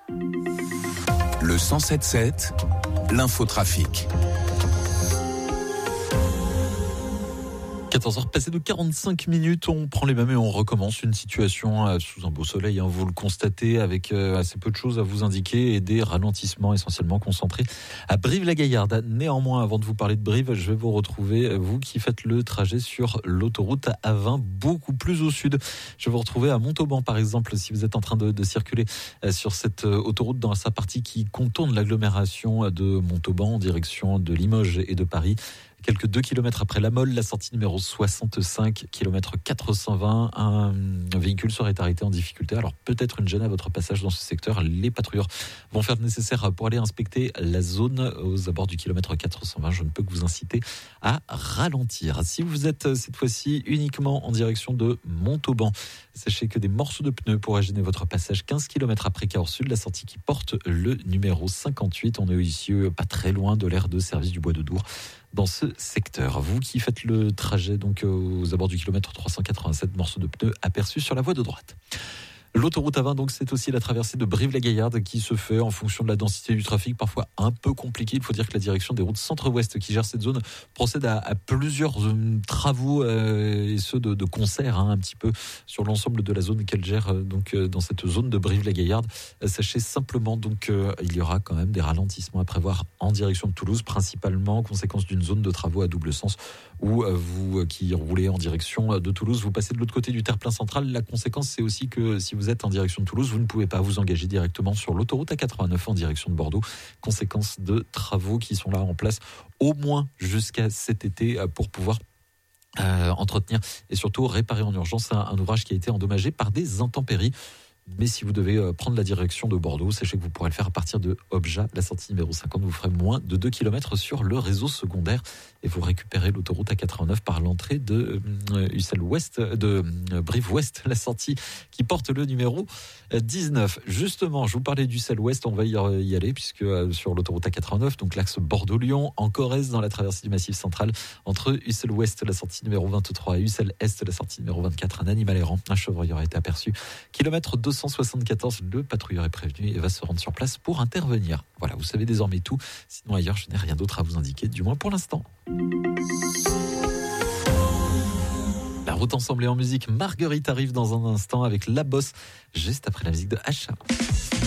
Le 107.7, l'infotrafic. 14h passées de 45 minutes, on prend les mêmes et on recommence une situation sous un beau soleil, vous le constatez, avec assez peu de choses à vous indiquer et des ralentissements essentiellement concentrés à Brive-la-Gaillarde. Néanmoins, avant de vous parler de Brive, je vais vous retrouver, vous qui faites le trajet sur l'autoroute A20, beaucoup plus au sud. Je vais vous retrouver à Montauban par exemple, si vous êtes en train de circuler sur cette autoroute dans sa partie qui contourne l'agglomération de Montauban en direction de Limoges et de Paris. Quelques 2 km après La Mole, la sortie numéro 65, km 420, un véhicule serait arrêté en difficulté. Alors peut-être une gêne à votre passage dans ce secteur. Les patrouilleurs vont faire le nécessaire pour aller inspecter la zone aux abords du kilomètre 420. Je ne peux que vous inciter à ralentir. Si vous êtes cette fois-ci uniquement en direction de Montauban, sachez que des morceaux de pneus pourraient gêner votre passage 15 km après Cahors Sud, la sortie qui porte le numéro 58. On est ici pas très loin de l'aire de service du Bois de Dour. Dans ce secteur, vous qui faites le trajet donc aux abords du kilomètre 387, morceaux de pneus aperçus sur la voie de droite. L'autoroute A20, donc, c'est aussi la traversée de Brive-la-Gaillarde qui se fait en fonction de la densité du trafic, parfois un peu compliqué. Il faut dire que la direction des routes centre-ouest qui gère cette zone procède à plusieurs travaux et ceux de concert un petit peu sur l'ensemble de la zone qu'elle gère donc dans cette zone de Brive-la-Gaillarde. Sachez simplement donc il y aura quand même des ralentissements à prévoir en direction de Toulouse, principalement conséquence d'une zone de travaux à double sens où vous qui roulez en direction de Toulouse, vous passez de l'autre côté du terre-plein central. La conséquence, c'est aussi que si vous êtes en direction de Toulouse, vous ne pouvez pas vous engager directement sur l'autoroute A89 en direction de Bordeaux. Conséquence de travaux qui sont là en place au moins jusqu'à cet été pour pouvoir entretenir et surtout réparer en urgence un ouvrage qui a été endommagé par des intempéries. Mais si vous devez prendre la direction de Bordeaux, sachez que vous pourrez le faire à partir de Objat, la sortie numéro 50. Vous ferez moins de 2 km sur le réseau secondaire et vous récupérez l'autoroute A89 par l'entrée de Ussel-Ouest, de Brive-Ouest, la sortie qui porte le numéro 19. Justement, je vous parlais d'Ussel-Ouest, on va y aller puisque sur l'autoroute A89, donc l'axe Bordeaux-Lyon, en Corrèze, dans la traversée du Massif central, entre Ussel-Ouest, la sortie numéro 23 et Ussel-Est, la sortie numéro 24, un animal errant, un chevreuil aurait été aperçu. Kilomètre 274, le patrouilleur est prévenu et va se rendre sur place pour intervenir. Voilà, vous savez désormais tout. Sinon ailleurs, je n'ai rien d'autre à vous indiquer, du moins pour l'instant. La route ensemble et en musique, Marguerite arrive dans un instant avec La Bosse, juste après la musique de Hacha.